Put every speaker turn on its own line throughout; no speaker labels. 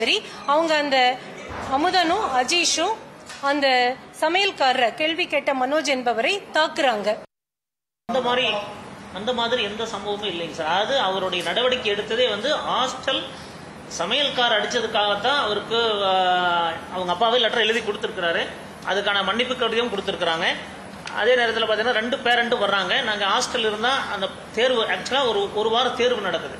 சரி, அவங்க அந்த அமுதனும் அஜீஷும் அந்த சமையல்காரரை கேள்வி கேட்ட மனோஜ் என்பவரை தாக்குறாங்க.
அந்த மாதிரி எந்த சம்பவமும் இல்லைங்க சார். அது அவருடைய நடவடிக்கை எடுத்ததே ஹாஸ்டல் சமையல்கார் அடிச்சதுக்காகத்தான் அவருக்கு அவங்க அப்பாவே லெட்டர் எழுதி கொடுத்துருக்கிறாரு. அதுக்கான மன்னிப்பு கடிதம் கொடுத்துருக்குறாங்க. அதே நேரத்தில் பார்த்தீங்கன்னா 2 பேரண்ட்டும் வர்றாங்க. நாங்கள் ஹாஸ்டல் இருந்தால் அந்த தேர்வு ஆக்சுவலாக ஒரு வார தேர்வு நடக்குது.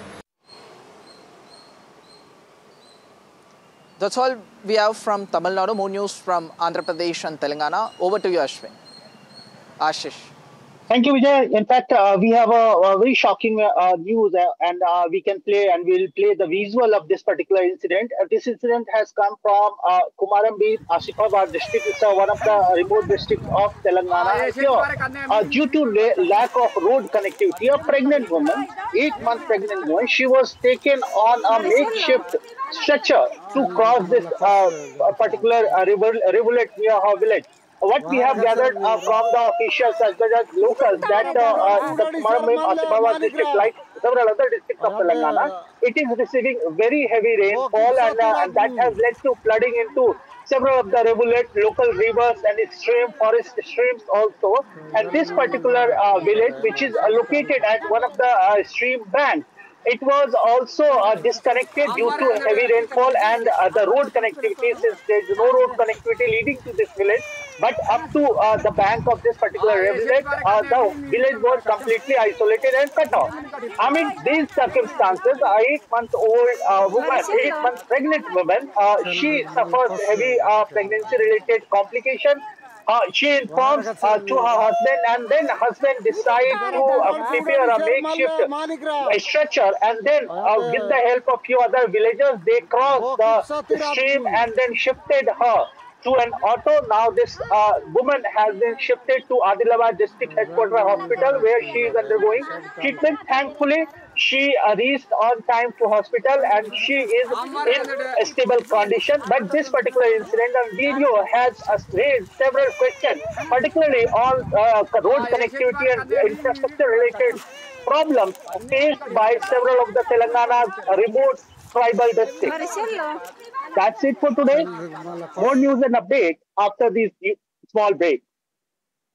That's all we have from Tamil Nadu. More news from Andhra Pradesh and Telangana. Over to you, Ashwin. Ashish.
Thank you, Vijay. In fact, we have a very shocking news, and we can play and we'll play the visual of this particular incident. This incident has come from Kumarambir, Asifabad district. It's one of the remote districts of Telangana. Due to lack of road connectivity, a pregnant woman, 8-month pregnant woman, she was taken on a makeshift stretcher to cross this particular rivulet near her village. What we have gathered from the officials as well as locals that the Kumarambir Asifabad district, like several other districts of Telangana, it is receiving very heavy rainfall, and that has led to flooding into several of the local rivers and forest streams also. And this particular village, which is located at one of the stream banks, it was also disconnected due to heavy rainfall and the road connectivity, since there is no road connectivity leading to this village. But up to the bank of this particular village, the village was completely isolated and cut off. Amid these circumstances, a 8-month-old woman, 8-month pregnant woman, she suffers heavy pregnancy-related complications. She informs to her husband, and then husband decides to prepare a makeshift stretcher, and then with the help of few other villagers, they crossed the stream and then shifted her to an auto. Now this woman has been shifted to Adilabad District Headquarters Hospital, where she is undergoing treatment. Thankfully, she reached on time to hospital and she is in a stable condition. But this particular incident and video has raised several questions, particularly on road connectivity and infrastructure related problems faced by several of the Telangana's remote tribal districts. That's it for today. More news and update after this small break.